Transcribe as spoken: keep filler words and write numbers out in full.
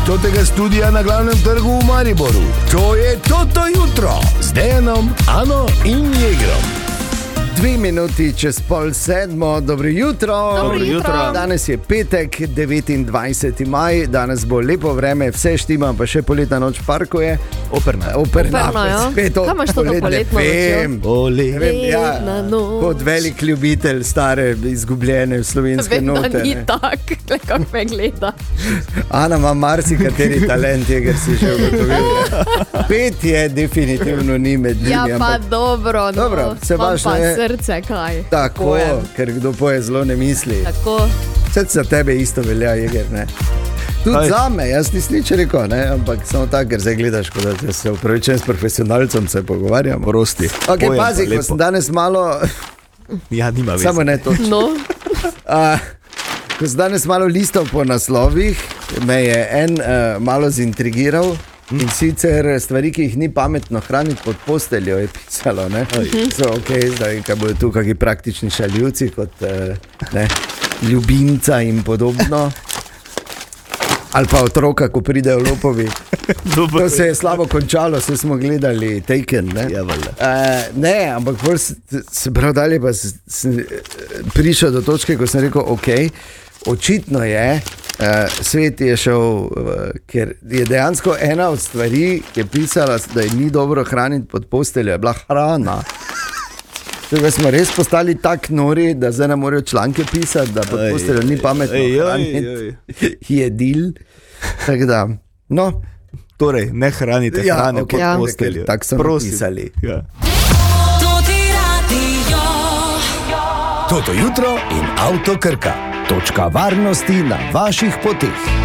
stotega studia na Glavnem trgu v Mariboru. To je Toto jutro z Dejanom, Ano in Jegrom. Dve minuti čez pol sedmo, dobro jutro. Dobro jutro. Danes je petek, devetindvajseti maj, danes bo lepo vreme, vse štima, pa še poletna noč v parku je. Operna. Operna, Operna, ja. spet Kaj imaš to do poletno nočjo? Ole. Ne vem, ja, Poletna noč. kot velik ljubitelj stare, izgubljene slovenske Vem, note. da ni ne. tak, le kako me gleda. Ana ima marsikateri talent, ker si že ugotovil. Pet je definitivno ni med njimi. Ja, pa ampak dobro, no. Dobro, se Imam baš pa ne- srce, kaj. tako, Pojem. ker kdo poje zelo ne misli. Tako. Vse za tebe isto velja, Jeger, ne? Tudi Aj. za me, jaz nisem nič rekel, ne? Ampak samo tako, ker zdaj gledaš, kot da se upravičujem s profesionalcem, se pogovarjamo. Prosti. Ok, Pojem pazi, pa ko lepo. sem danes malo, Ja, nima veze. samo ne točno. No, Uh, ko sem danes malo listal po naslovih, me je en uh, malo zintrigiral. In sicer stvari, ki jih ni pametno hraniti pod posteljo, je pisalo. Ne? So, okay, zdaj, kaj bodo tu kakšni praktični šaljivci, kot uh, ne, ljubimca in podobno. Ali pa otroka, ko pridejo lopovi. To se je slabo končalo, se smo gledali Taken. Ne, Ja, valjda. uh, ne ampak pol se, se prav dalje pa s- sem eh, prišel do točke, ko sem rekel, ok, očitno je, uh, svet je šel, uh, ker je dejansko ena od stvari, ki je pisala, da je ni dobro hraniti pod posteljo, je bila hrana. Tukaj smo res postali tako nori, da zdaj ne morejo članke pisati, da pod Ej, posteljo ni pametno ej, ej, hraniti jedil. Tako da, no, Torej, ne hranite Ja, hrane ok, pod ja. posteljo. Tako so Prosim. napisali. Ja. Toto jutro in avto Krka. Točka varnosti na vaših poteh.